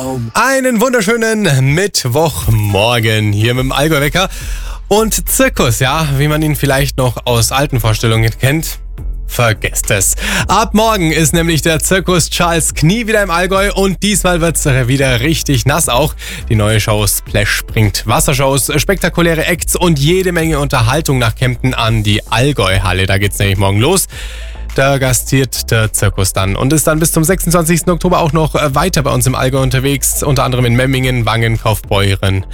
Einen wunderschönen Mittwochmorgen hier mit dem Allgäu-Wecker. Und Zirkus, ja, wie man ihn vielleicht noch aus alten Vorstellungen kennt, vergesst es. Ab morgen ist nämlich der Zirkus Charles Knie wieder im Allgäu und diesmal wird's wieder richtig nass auch. Die neue Show Splash bringt Wassershows, spektakuläre Acts und jede Menge Unterhaltung nach Kempten an die Allgäu-Halle. Da geht's nämlich morgen los. Da gastiert der Zirkus dann und ist dann bis zum 26. Oktober auch noch weiter bei uns im Allgäu unterwegs, unter anderem in Memmingen, Wangen, Kaufbeuren.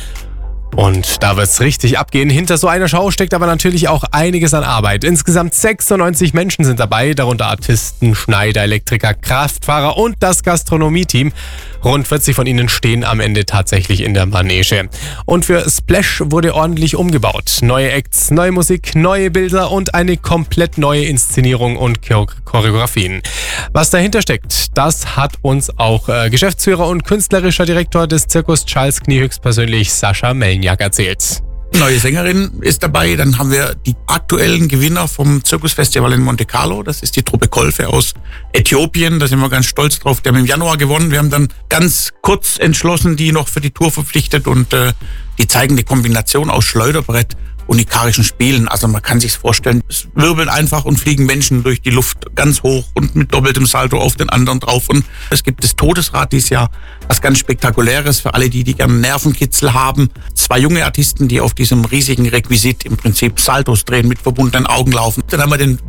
Und da wird's richtig abgehen. Hinter so einer Show steckt aber natürlich auch einiges an Arbeit. Insgesamt 96 Menschen sind dabei, darunter Artisten, Schneider, Elektriker, Kraftfahrer und das Gastronomie-Team. Rund 40 von ihnen stehen am Ende tatsächlich in der Manege. Und für Splash wurde ordentlich umgebaut. Neue Acts, neue Musik, neue Bilder und eine komplett neue Inszenierung und Choreografien. Was dahinter steckt, das hat uns auch Geschäftsführer und künstlerischer Direktor des Zirkus Charles Knie höchstpersönlich Sascha Melniak erzählt. Neue Sängerin ist dabei, dann haben wir die aktuellen Gewinner vom Zirkusfestival in Monte Carlo, das ist die Truppe Kolfe aus Äthiopien, da sind wir ganz stolz drauf, die haben im Januar gewonnen, wir haben dann ganz kurz entschlossen, die noch für die Tour verpflichtet und die zeigen die Kombination aus Schleuderbrett und ikarischen Spielen, also man kann sich's vorstellen, es wirbeln einfach und fliegen Menschen durch die Luft ganz hoch und mit doppeltem Salto auf den anderen drauf und es gibt das Todesrad dieses Jahr, was ganz Spektakuläres für alle, die gerne Nervenkitzel haben. 2 junge Artisten, die auf diesem riesigen Requisit im Prinzip Saltos drehen, mit verbundenen Augen laufen. Dann haben wir den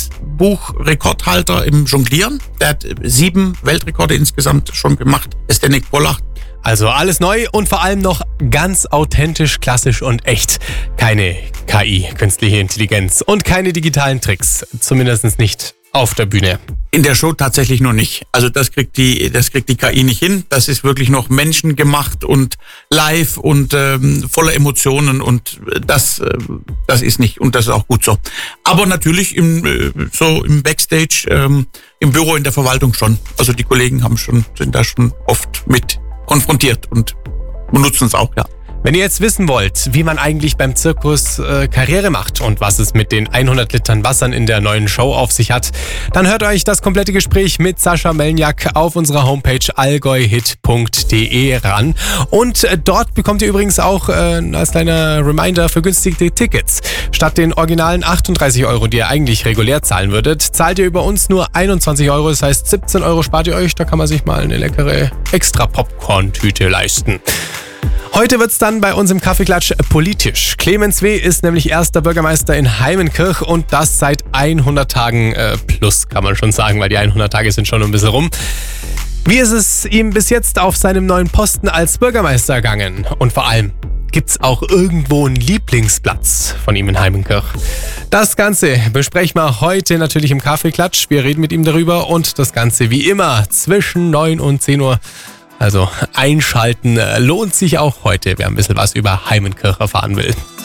Guinness-Buch-Rekordhalter im Jonglieren, der hat 7 Weltrekorde insgesamt schon gemacht, ist der Nick Pollach. Also alles neu und vor allem noch ganz authentisch, klassisch und echt. Keine KI, künstliche Intelligenz und keine digitalen Tricks. Zumindest nicht auf der Bühne. In der Show tatsächlich noch nicht. Also das kriegt die KI nicht hin. Das ist wirklich noch menschengemacht und live und voller Emotionen und das ist nicht und das ist auch gut so. Aber natürlich im Backstage, im Büro in der Verwaltung schon. Also die Kollegen sind da schon oft mit konfrontiert und benutzen es auch, ja. Wenn ihr jetzt wissen wollt, wie man eigentlich beim Zirkus Karriere macht und was es mit den 100 Litern Wassern in der neuen Show auf sich hat, dann hört euch das komplette Gespräch mit Sascha Melniak auf unserer Homepage allgäuhit.de ran. Und dort bekommt ihr übrigens auch als kleiner Reminder vergünstigte Tickets. Statt den originalen 38 €, die ihr eigentlich regulär zahlen würdet, zahlt ihr über uns nur 21 €. Das heißt 17 € spart ihr euch, da kann man sich mal eine leckere extra Popcorn-Tüte leisten. Heute wird's dann bei uns im Kaffeeklatsch politisch. Clemens W. ist nämlich erster Bürgermeister in Heimenkirch und das seit 100 Tagen plus, kann man schon sagen, weil die 100 Tage sind schon ein bisschen rum. Wie ist es ihm bis jetzt auf seinem neuen Posten als Bürgermeister ergangen? Und vor allem, gibt's auch irgendwo einen Lieblingsplatz von ihm in Heimenkirch? Das Ganze besprechen wir heute natürlich im Kaffeeklatsch. Wir reden mit ihm darüber und das Ganze wie immer zwischen 9 und 10 Uhr. Also einschalten lohnt sich auch heute, wer ein bisschen was über Heimenkirch erfahren will.